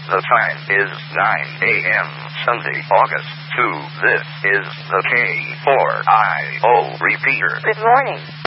The time is 9 a.m. Sunday, August 2. This is the K4IO repeater. Good morning.